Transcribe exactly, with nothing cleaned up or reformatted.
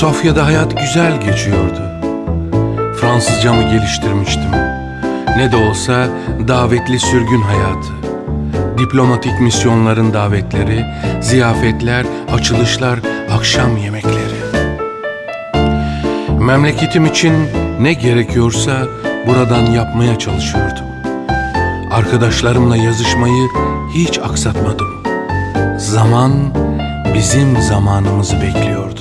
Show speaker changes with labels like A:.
A: Sofya'da hayat güzel geçiyordu. Fransızcamı geliştirmiştim. Ne de olsa davetli sürgün hayatı. Diplomatik misyonların davetleri, ziyafetler, açılışlar, akşam yemekleri. Memleketim için ne gerekiyorsa buradan yapmaya çalışıyordum. Arkadaşlarımla yazışmayı hiç aksatmadım. Zaman bizim zamanımızı bekliyordu.